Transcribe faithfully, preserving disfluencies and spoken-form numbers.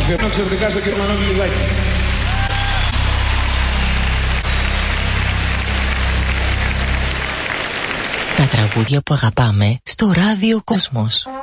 Αφιερώνω ξαφνικά στο κύριο Μανώλη Λιδάκη. Τα τραγούδια που αγαπάμε στο Ράδιο Κόσμος.